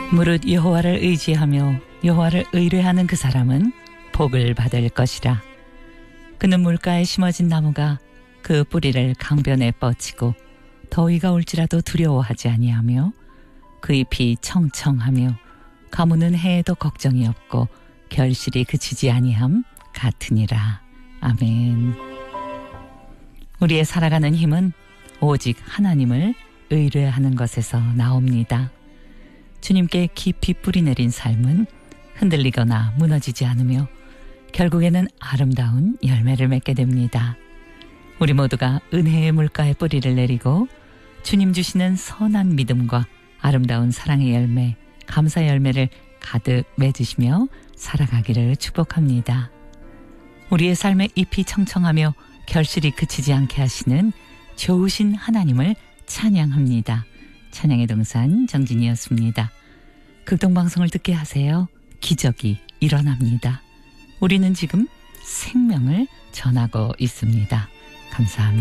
무릇 여호와를 의지하며 여호와를 의뢰하는 그 사람은 복을 받을 것이라. 그는 물가에 심어진 나무가 그 뿌리를 강변에 뻗치고 더위가 올지라도 두려워하지 아니하며 그 잎이 청청하며 가무는 해에도 걱정이 없고 결실이 그치지 아니함 같으니라. 아멘. 우리의 살아가는 힘은 오직 하나님을 의뢰하는 것에서 나옵니다. 주님께 깊이 뿌리내린 삶은 흔들리거나 무너지지 않으며 결국에는 아름다운 열매를 맺게 됩니다. 우리 모두가 은혜의 물가에 뿌리를 내리고 주님 주시는 선한 믿음과 아름다운 사랑의 열매, 감사 열매를 가득 맺으시며 살아가기를 축복합니다. 우리의 삶의 잎이 청청하며 결실이 그치지 않게 하시는 좋으신 하나님을 찬양합니다. 찬양의 동산 정진이었습니다. 극동방송을 듣게 하세요. 기적이 일어납니다. 우리는 지금 생명을 전하고 있습니다. 감사합니다.